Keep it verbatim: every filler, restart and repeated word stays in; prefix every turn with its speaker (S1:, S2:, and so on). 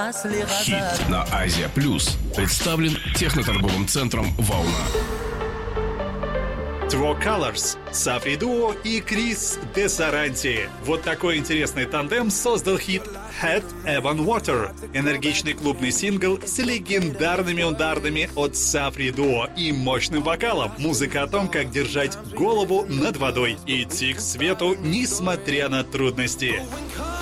S1: Хит на Азия Плюс представлен техноторговым центром «Волна».
S2: True Colors, Сафри Дуо и Крис де Саранти. Вот такой интересный тандем создал хит Head Evan Water. Энергичный клубный сингл с легендарными ударными от Сафри Дуо и мощным вокалом. Музыка о том, как держать голову над водой и идти к свету, несмотря на трудности.